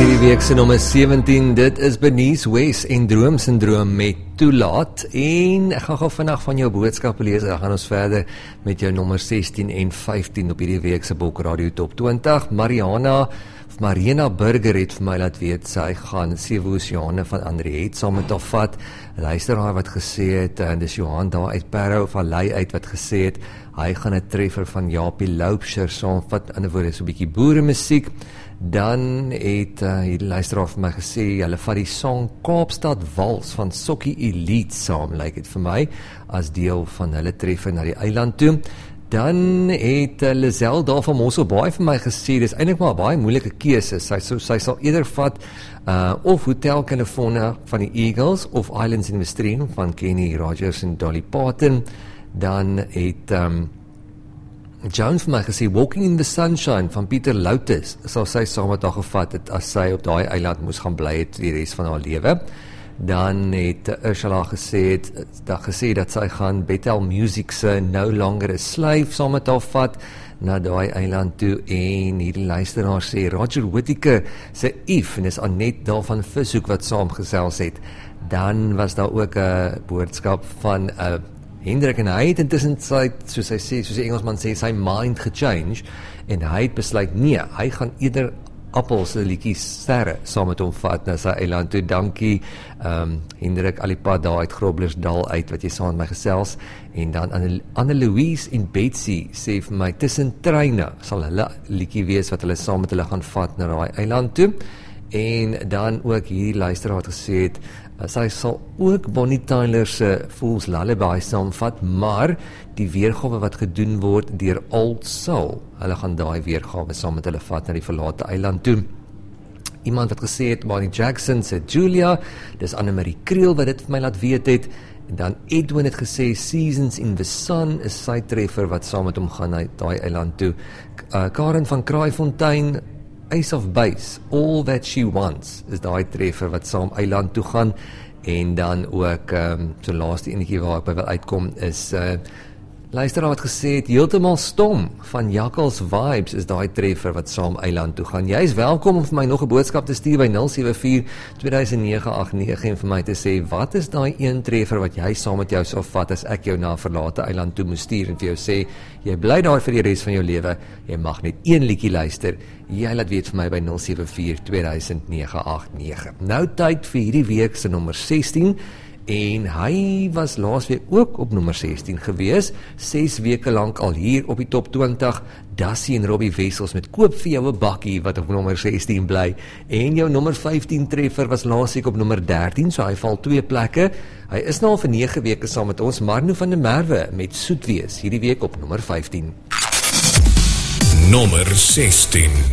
hierdie week se nommer 17, dit is Bernice West en Droomsyndroom met Toelaat. En ek gaan gou vandag van jou boodskap lees. Dan gaan ons verder met jou nommer 16 en 15 op hierdie week se Bok Radio Top 20. Marina Burger het vir my laat weet, sy gaan 7 Oceane van Andriette saam met haar vat. Luisteraar wat gesê het, en dis Johan daar uit Parow Vallei uit wat gesê het, hy gaan 'n treffer van Japie Loubser saamvat, in 'n woorde so 'n bietjie boeremusiek. Dan het hierdie luisteraar vir my gesê, hulle vat die song Kaapstad Wals van Sokkie Elite saam, lyk dit vir my, as deel van hulle treffer na die eiland toe. Dan het Lizelle daar van Mosselbaai vir my gesê, dis eintlik maar 'n baie moeilike keuse. Sy sal eerder vat of Hotel California van die Eagles, of Islands in the Stream van Kenny Rogers en Dolly Parton. Dan het Joan vir my gesê, Walking in the Sunshine van Pieter Loutus, sal sy saam met haar gevat het, as sy op daai eiland moes gaan bly het die res van haar lewe. Dan het Ursula gesê dat sy gaan Bethel Music se No Longer a Slave saam met haar vat na daai eiland toe. En hierdie luisteraar sê Roger Whittaker se Eve, en is Annette daar van Vishoek wat saamgesels het. Dan was daar ook 'n boodskap van Hendrik, en hy het intussen soos die Engelsman sê, sy mind gechange, en hy het besluit, nee, hy gaan eerder Appel se liedjie Sterre saam met hom vat na sy eiland toe. Dankie Hendrik Alipad daar uit Groblersdal uit, wat jy saam met my gesels. En dan Anne-Louise en Betsy sê vir my, tussen treine sal hulle liedjie wees wat hulle saam met hulle gaan vat na daai eiland toe. En dan ook hierdie luisteraar wat gesê het, sy sal ook Bonnie Tyler se Fool's Lullaby saamvat, maar die weergawe wat gedoen word deur Old Soul, hulle gaan daai weergawe saam met hulle vat na die verlate eiland toe. Iemand wat gesê het, Bonnie Jackson se Julia, dis Annemarie Kriel wat dit vir my laat weet het. En dan Edwin het gesê, Seasons in the Sun is sy treffer wat saam met hom gaan na daai eiland toe. Karen van Kraaifontein, Ace of Base, All That She Wants, is daai treffer wat saam eiland toe gaan. En dan ook, so laaste enetjie waar ek by wil uitkom, is luisteraar wat gesê het, Heeltemal Stom van Jakkals Vibes is daai treffer wat saam eiland toe gaan. Jy is welkom om vir my nog 'n boodskap te stuur by 074-2009-89 en vir my te sê, wat is daai een treffer wat jy saam met jou sal vat as ek jou na 'n verlate eiland toe moes stuur en vir jou sê, jy bly daar vir die res van jou lewe, jy mag net een liedjie luister. Jy laat weet vir my by 074-2009-89. Nou tyd vir hierdie week se nommer 16, en hy was laasweek ook op nommer 16 gewees, 6 weke lank al hier op die top 20, Dassie en Robbie Wessels met Koop vir jou 'n bakkie, wat op nommer 16 bly, en jou nommer 15 treffer was laasweek op nommer 13, so hy val 2 plekke, hy is nou al vir 9 weke saam met ons, Marno van der Merwe met Soet Wees, hierdie week op nommer 15. Nommer 16.